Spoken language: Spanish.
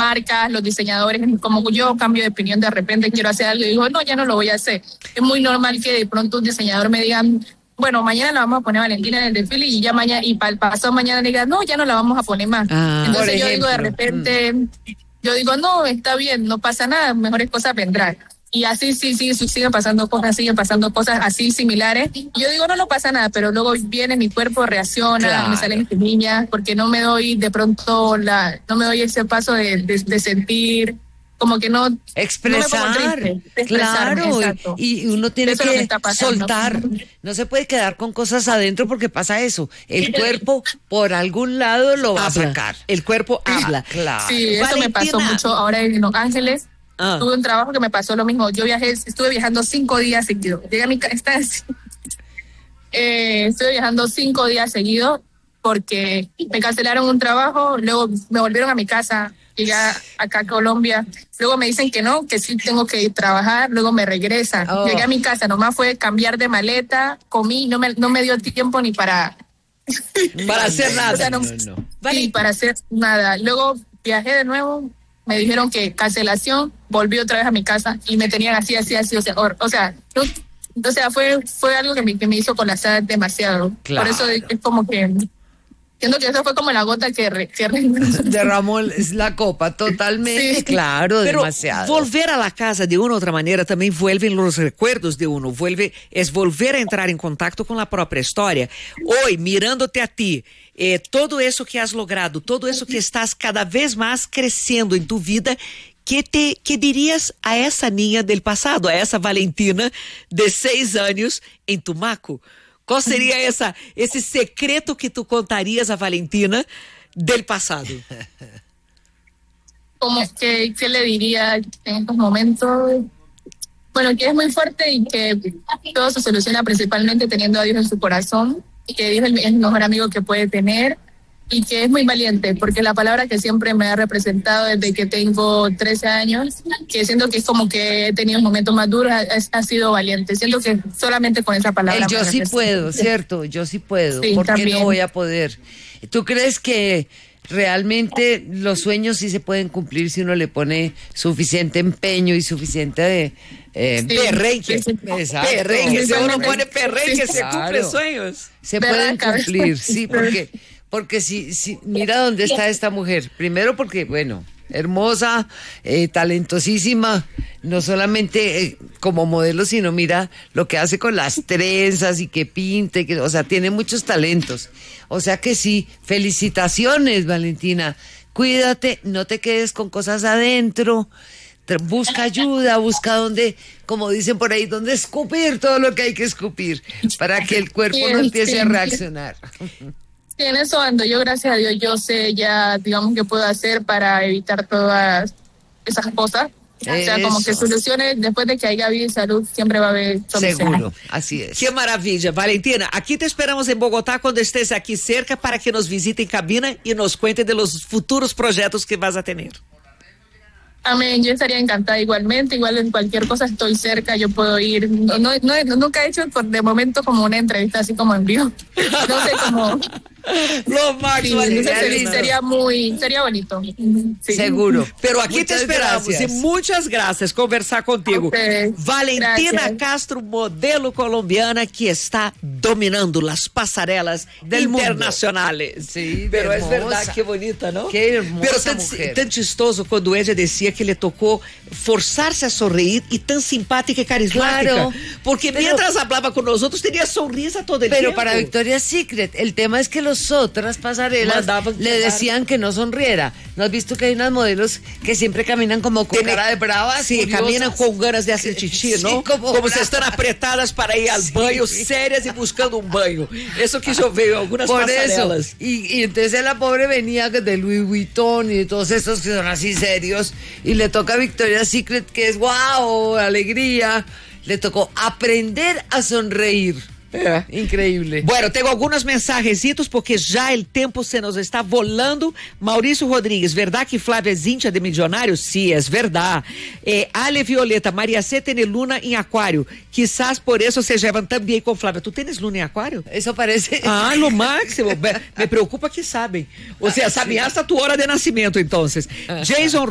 marcas, los diseñadores, como yo cambio de opinión de repente, quiero hacer algo y digo, no, ya no lo voy a hacer. Es muy normal que de pronto un diseñador me diga, bueno, mañana la vamos a poner Valentina en el desfile y ya mañana, y pasado mañana le diga, no, ya no la vamos a poner más. Entonces yo digo de repente, yo digo, no, está bien, no pasa nada, mejores cosas vendrán. Y así siguen pasando cosas así similares. Y yo digo, no pasa nada, pero luego viene mi cuerpo, reacciona, me salen espinillas, porque no me doy de pronto no me doy ese paso de sentir, como que no expresar, claro, y uno tiene que soltar, no se puede quedar con cosas adentro porque pasa eso, el cuerpo por algún lado lo va a sacar, el cuerpo habla, claro. Sí, eso me pasó mucho ahora en Los Ángeles. Tuve un trabajo que me pasó lo mismo. Yo estuve viajando 5 días seguidos. Llegué a mi casa, estuve viajando 5 días seguidos porque me cancelaron un trabajo, luego me volvieron a mi casa, llegué acá a Colombia, luego me dicen que no, que sí tengo que ir a trabajar, luego me regresan. Llegué a mi casa, nomás fue cambiar de maleta, comí, no me dio tiempo ni para hacer nada. O sea, sí, para hacer nada. Luego viajé de nuevo, me dijeron que cancelación, volví otra vez a mi casa y me tenían así, fue algo que me hizo colapsar demasiado. Claro. Por eso es como que siento que eso fue como la gota que derramó la copa totalmente, sí. Claro, pero demasiado. Volver a la casa de una u otra manera también vuelven los recuerdos de uno, es volver a entrar en contacto con la propia historia. Hoy, mirándote a ti, todo eso que has logrado, todo eso que estás cada vez más creciendo en tu vida, ¿qué dirías a esa niña del pasado, a esa Valentina de 6 años en Tumaco? ¿Cuál sería ese secreto que tú contarías a Valentina del pasado? Como que le diría en estos momentos, bueno, que es muy fuerte y que todo se soluciona principalmente teniendo a Dios en su corazón, y que Dios es el mejor amigo que puede tener, y que es muy valiente, porque la palabra que siempre me ha representado desde que tengo 13 años, que siento que es como que he tenido momentos más duros, ha sido valiente. Siento que solamente con esa palabra. Yo sí puedo, ¿cierto? Yo sí puedo. Sí, ¿por qué no voy a poder? ¿Tú crees que realmente los sueños sí se pueden cumplir si uno le pone suficiente empeño y suficiente perrenque? Perrenque, si uno pone perrenque, se cumplen sueños. Se pueden cumplir, sí, porque si mira dónde está esta mujer. Primero porque, bueno, hermosa, talentosísima, no solamente como modelo, sino mira lo que hace con las trenzas y que pinta, o sea, tiene muchos talentos. O sea que sí, felicitaciones, Valentina. Cuídate, no te quedes con cosas adentro. Busca ayuda, busca donde, como dicen por ahí, donde escupir todo lo que hay que escupir para que el cuerpo no empiece a reaccionar. Sí, en eso ando. Yo, gracias a Dios, yo sé ya, digamos, qué puedo hacer para evitar todas esas cosas. O sea, como que soluciones, después de que haya vida y salud, siempre va a haber soluciones. Seguro, así es. Qué maravilla, Valentina. Aquí te esperamos en Bogotá cuando estés aquí cerca para que nos visite en cabina y nos cuente de los futuros proyectos que vas a tener. Amén, yo estaría encantada igualmente, igual en cualquier cosa estoy cerca, yo puedo ir. Nunca he hecho de momento como una entrevista así como en vivo. No sé cómo. Lo máximo. Sí, sería bonito. Sí. Seguro. Pero aquí muchas te esperamos gracias. Y muchas gracias conversar contigo. Okay. Valentina gracias. Castro, modelo colombiana que está dominando las pasarelas internacionales. Mundo. Sí, pero es verdad, qué bonita, ¿no? Qué hermosa pero mujer. Tan chistoso cuando ella decía que le tocó forzarse a sonreír y tan simpática y carismática. Claro, porque mientras hablaba con nosotros tenía sonrisa todo el tiempo. Pero para Victoria's Secret, el tema es que los otras pasarelas le decían que no sonriera. ¿No has visto que hay unas modelos que siempre caminan como con cara de bravas? Sí, caminan con ganas de hacer chichi, ¿no? Sí, como se están apretadas para ir al baño, serias y buscando un baño. Eso que yo veo en algunas pasarelas. Eso. Y entonces la pobre venía de Louis Vuitton y de todos estos que son así serios, y le toca a Victoria's Secret, que es wow, alegría. Le tocó aprender a sonreír. Increíble. Bueno, tengo algunos mensajecitos porque ya el tiempo se nos está volando. Mauricio Rodrigues, ¿verdad que Flávia es hincha de Millonarios? Sí, es verdad. Ale Violeta, María C tiene luna en Acuario. Quizás por eso se llevan tan bien con Flávia. ¿Tú tienes luna en Acuario? Eso parece. Ah, lo máximo. Me preocupa que saben. O sea, saben hasta tu hora de nacimiento, entonces. Jason